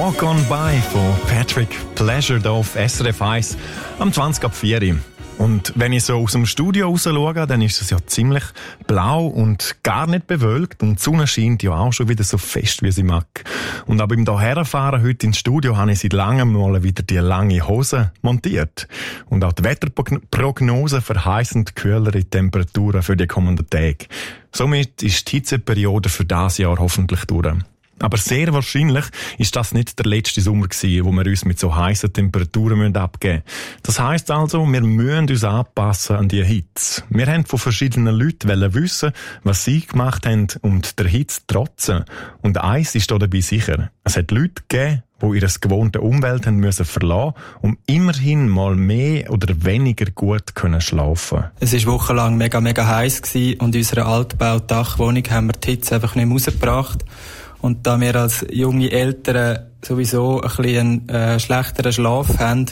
Walk on By von Patrick Pleasure hier auf SRF 1 am 20:04. Und wenn ich so aus dem Studio raus schaue, dann ist es ja ziemlich blau und gar nicht bewölkt und die Sonne scheint ja auch schon wieder so fest, wie sie mag. Und auch beim Hierherfahren heute ins Studio habe ich seit langem mal wieder die lange Hose montiert. Und auch die Wetterprognose verheißen kühlere Temperaturen für die kommenden Tage. Somit ist die Hitzeperiode für dieses Jahr hoffentlich durch. Aber sehr wahrscheinlich ist das nicht der letzte Sommer gewesen, wo wir uns mit so heissen Temperaturen abgeben müssen. Das heisst also, wir müssen uns anpassen an die Hitze. Wir haben von verschiedenen Leuten wissen, was sie gemacht haben, um der Hitze zu trotzen. Und eins ist da dabei sicher. Es hat Leute gegeben, die ihre gewohnte Umwelt haben müssen verlassen, um immerhin mal mehr oder weniger gut können schlafen. Es war wochenlang mega heiss gewesen und in unserer Altbau-Dachwohnung haben wir die Hitze einfach nicht mehr rausgebracht. Und da wir als junge Eltern sowieso ein bisschen einen schlechteren Schlaf haben,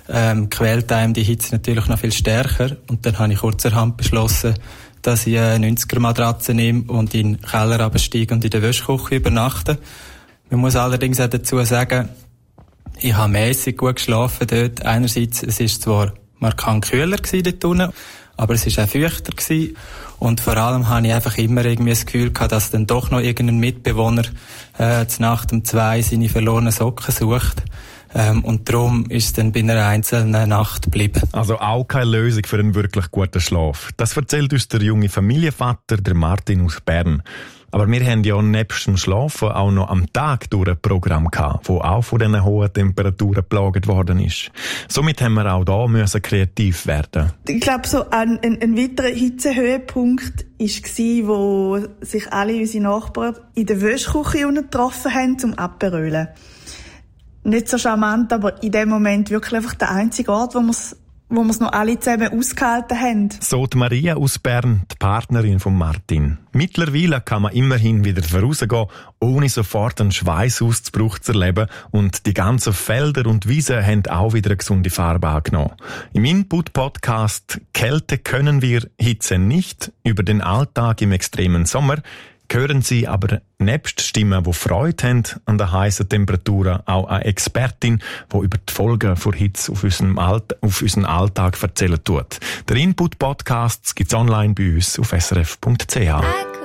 quält einem die Hitze natürlich noch viel stärker. Und dann habe ich kurzerhand beschlossen, dass ich eine 90er-Matratze nehme und in den Keller runtersteige und in der Wäschküche übernachte. Man muss allerdings auch dazu sagen, ich habe mässig gut geschlafen dort. Einerseits, es ist zwar markant kühler gewesen dort unten, aber es war auch feuchter gewesen. Und vor allem habe ich einfach immer irgendwie das Gefühl gehabt, dass dann doch noch irgendein Mitbewohner zur Nacht um 2 seine verlorenen Socken sucht. Und darum ist es dann bei einer einzelnen Nacht geblieben. Also auch keine Lösung für einen wirklich guten Schlaf. Das erzählt uns der junge Familienvater, der Martin aus Bern. Aber wir haben ja nebst dem Schlafen auch noch am Tag durch ein Programm gehabt, das auch von diesen hohen Temperaturen geplagt worden ist. Somit haben wir auch da müssen kreativ werden. Ich glaube, so ein weiterer Hitzehöhepunkt war, wo sich alle unsere Nachbarn in der Wäschküche getroffen haben, zum Aperölen. Nicht so charmant, aber in dem Moment wirklich einfach der einzige Ort, wo wir es noch alle zusammen ausgehalten haben. So die Maria aus Bern, die Partnerin von Martin. Mittlerweile kann man immerhin wieder vorausgehen, ohne sofort einen Schweißausbruch zu erleben, und die ganzen Felder und Wiesen haben auch wieder eine gesunde Farbe angenommen. Im Input-Podcast «Kälte können wir, Hitze nicht» über den Alltag im extremen Sommer hören Sie aber nebst Stimmen, die Freude haben an den heissen Temperaturen, auch eine Expertin, die über die Folgen von Hitze auf unseren Alltag erzählen tut. Der Input-Podcast gibt es online bei uns auf srf.ch.